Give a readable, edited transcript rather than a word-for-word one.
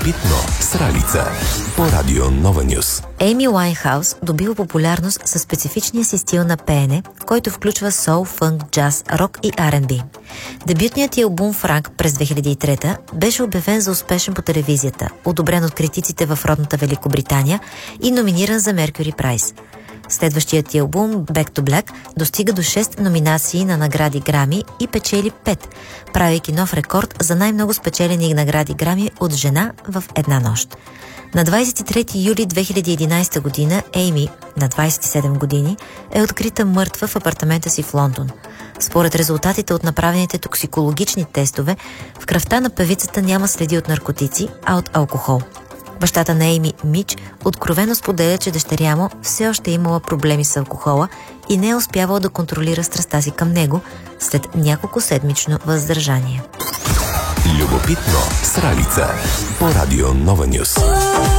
Любопитно с Ралица по Радио Нова Нюс. Ейми Уайнхаус добива популярност със специфичния си стил на пеене, който включва сол, фънк, джаз, рок и R&B. Дебютният й албум «Франк» през 2003 беше обявен за успешен по телевизията, одобрен от критиците в родната Великобритания и номиниран за Mercury Prize. Следващият ти албум «Back to Black» достига до 6 номинации на награди Грами и печели 5, правейки нов рекорд за най-много спечелени награди Грами от жена в една нощ. На 23 юли 2011 година Ейми, на 27 години, е открита мъртва в апартамента си в Лондон. Според резултатите от направените токсикологични тестове, в кръвта на певицата няма следи от наркотици, а от алкохол. Бащата на Ейми, Мич, откровено споделя, че дъщеря му все още имала проблеми с алкохола и не е успявала да контролира страстта си към него след няколко седмично въздържание. Любопитно с Ралица по Радио Нова Нюс.